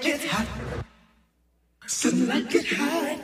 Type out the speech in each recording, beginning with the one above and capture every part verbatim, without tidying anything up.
like it hot. Some like it hot.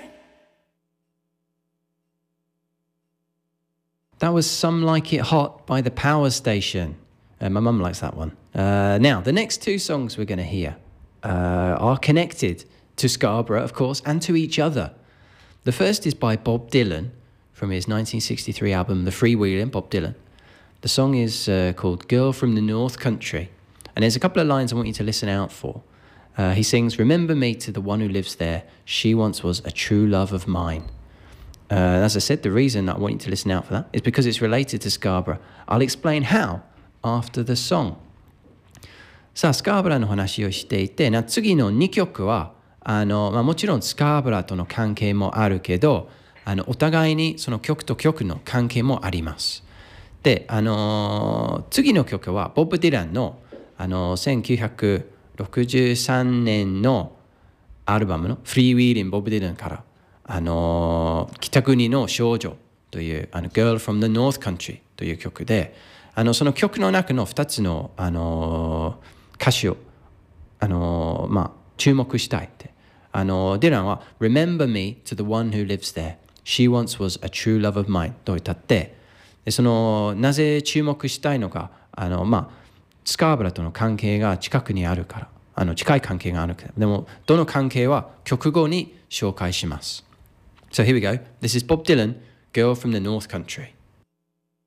That was Some Like It Hot by The Power Station. Uh, my mum likes that one. Uh, now, the next two songs we're going to hear uh, are connected to Scarborough, of course, and to each other. The first is by Bob Dylan from his nineteen sixty-three album, The Freewheelin', Bob Dylan. The song is uh, called Girl from the North Country. And there's a couple of lines I want you to listen out for. Uh, he sings, "Remember me to the one who lives there. She once was a true love of mine." Uh, as I said, the reason I want you to listen out for that is because it's related to Scarborough. I'll explain how after the song. さあ、スカーボラーの話をしていて、な次のにきょくはあの、まあ、もちろんスカーボラーとの関係もあるけど、あのお互いにその曲と曲の関係もあります。で、あの次の曲はボブ・ディランの、あのせんきゅうひゃくろくじゅうさんねんのアルバムのフリーウィーリン・ボブ・ディランからあの北国の少女というあの Girl from the North Country という曲で、あのその曲の中のふたつの、あの歌詞を、あのまあ、注目したいって。あのディランは Remember me to the one who lives there. She once was a true love of mine と歌って、でそのなぜ注目したいのか、あの、まあ、スカーボラとの関係が近くにあるから、あの近い関係があるから。でもどの関係は曲後に紹介します。So here we go. This is Bob Dylan, Girl from the North Country.